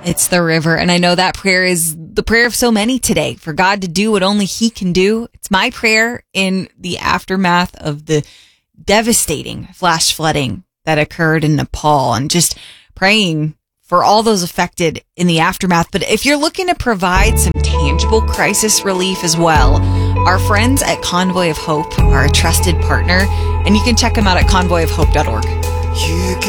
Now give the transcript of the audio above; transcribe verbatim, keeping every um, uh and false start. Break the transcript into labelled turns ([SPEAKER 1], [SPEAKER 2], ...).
[SPEAKER 1] It's the river. And I know that prayer is the prayer of so many today, for God to do what only he can do. It's my prayer in the aftermath of the devastating flash flooding that occurred in Nepal, and just praying for all those affected in the aftermath. But if you're looking to provide some tangible crisis relief as well, our friends at Convoy of Hope are a trusted partner, and you can check them out at convoy of hope dot org.
[SPEAKER 2] You can